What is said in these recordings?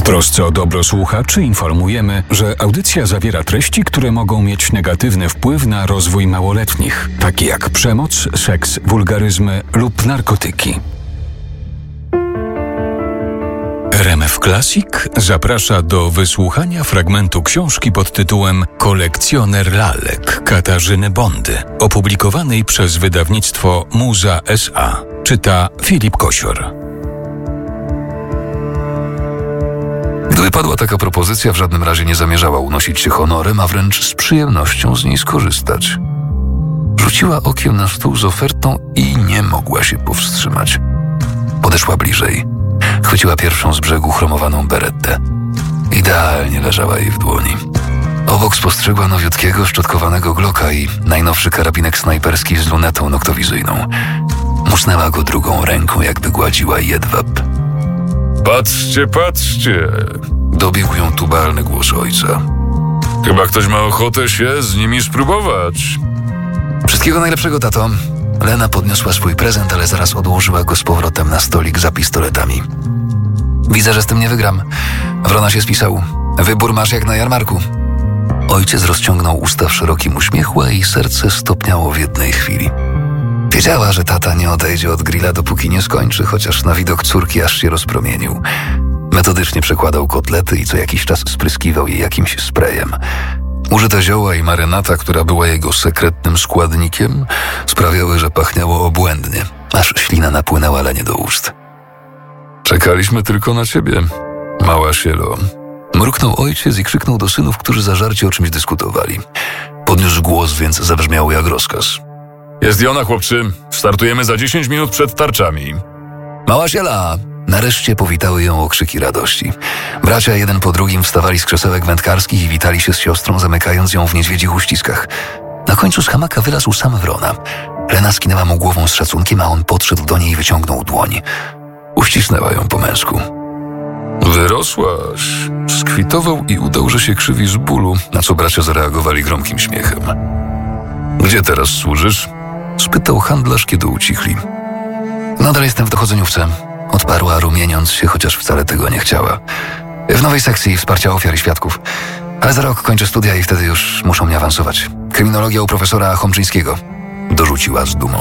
trosce o dobro słuchaczy informujemy, że audycja zawiera treści, które mogą mieć negatywny wpływ na rozwój małoletnich, takie jak przemoc, seks, wulgaryzmy lub narkotyki. RMF Classic zaprasza do wysłuchania fragmentu książki pod tytułem Kolekcjoner lalek Katarzyny Bondy, opublikowanej przez wydawnictwo Muza S.A. Czyta Filip Kosior. Gdyby padła taka propozycja, w żadnym razie nie zamierzała unosić się honorem, a wręcz z przyjemnością z niej skorzystać. Rzuciła okiem na stół z ofertą i nie mogła się powstrzymać. Podeszła bliżej. Chwyciła pierwszą z brzegu chromowaną berettę. Idealnie leżała jej w dłoni. Obok spostrzegła nowiutkiego, szczotkowanego Glocka i najnowszy karabinek snajperski z lunetą noktowizyjną. Musnęła go drugą ręką, jakby gładziła jedwab. Patrzcie, patrzcie! Dobiegł ją tubalny głos ojca. Chyba ktoś ma ochotę się z nimi spróbować. Wszystkiego najlepszego, tato. Lena podniosła swój prezent, ale zaraz odłożyła go z powrotem na stolik za pistoletami. Widzę, że z tym nie wygram. Wrona się spisał. Wybór masz jak na jarmarku. Ojciec rozciągnął usta w szerokim uśmiechu, a jej serce stopniało w jednej chwili. Wiedziała, że tata nie odejdzie od grilla, dopóki nie skończy, chociaż na widok córki aż się rozpromienił. Metodycznie przekładał kotlety i co jakiś czas spryskiwał je jakimś sprayem. Użyte zioła i marynata, która była jego sekretnym składnikiem, sprawiały, że pachniało obłędnie, aż ślina napłynęła Lenie do ust. Czekaliśmy tylko na ciebie, mała sielo. Mruknął ojciec i krzyknął do synów, którzy zażarcie o czymś dyskutowali. Podniósł głos, więc zabrzmiało jak rozkaz. Jest i ona, chłopcy. Startujemy za 10 minut przed tarczami. Mała siela! Nareszcie powitały ją okrzyki radości. Bracia jeden po drugim wstawali z krzesełek wędkarskich i witali się z siostrą, zamykając ją w niedźwiedzich uściskach. Na końcu z hamaka wylazł sam Wrona. Lena skinęła mu głową z szacunkiem, a on podszedł do niej i wyciągnął dłoń. Uścisnęła ją po męsku. Wyrosłaś. Skwitował i udał, że się krzywi z bólu, Na co bracia zareagowali gromkim śmiechem. Gdzie teraz służysz? Spytał handlarz, kiedy ucichli. Nadal jestem w dochodzeniówce. Odparła, rumieniąc się, chociaż wcale tego nie chciała. W nowej sekcji wsparcia ofiar i świadków. Ale za rok kończę studia i wtedy już muszą mnie awansować. Kryminologia u profesora Chomczyńskiego. Dorzuciła z dumą.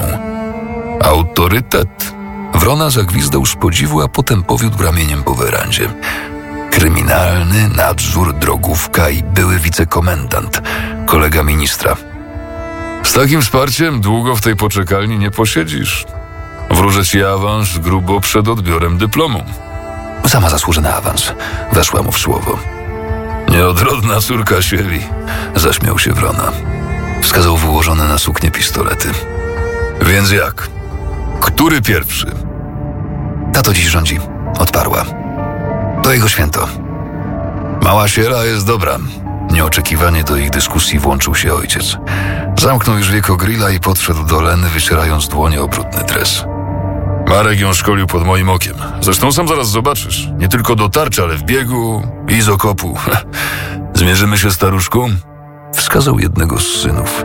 Autorytet. Wrona zagwizdał z podziwu, a potem powiódł ramieniem po werandzie. Kryminalny nadzór, drogówka i były wicekomendant, kolega ministra. Z takim wsparciem długo w tej poczekalni nie posiedzisz. Wróżę ci awans grubo przed odbiorem dyplomu. Sama zasłuży na awans. Weszła mu w słowo. Nieodrodna córka sieli. Zaśmiał się Wrona. Wskazał wyłożone na suknię pistolety. Więc jak? Który pierwszy? Tato dziś rządzi. Odparła. To jego święto. Mała siela jest dobra. Nieoczekiwanie do ich dyskusji włączył się ojciec. Zamknął już wieko grilla i podszedł do Leny, wycierając dłonie o brudny dres. Marek ją szkolił pod moim okiem. Zresztą sam zaraz zobaczysz. Nie tylko do tarczy, ale w biegu i z okopu. Zmierzymy się, staruszku? Wskazał jednego z synów.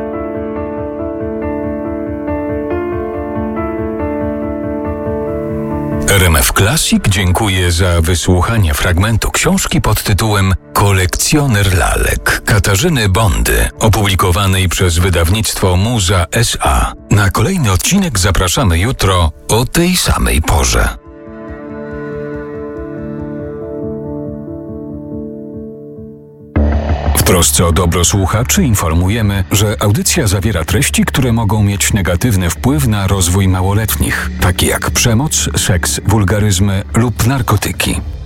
RMF Classic dziękuję za wysłuchanie fragmentu książki pod tytułem Kolekcjoner lalek Katarzyny Bondy, opublikowanej przez wydawnictwo Muza S.A. Na kolejny odcinek zapraszamy jutro o tej samej porze. W trosce o dobro słuchaczy informujemy, że audycja zawiera treści, które mogą mieć negatywny wpływ na rozwój małoletnich, takie jak przemoc, seks, wulgaryzmy lub narkotyki.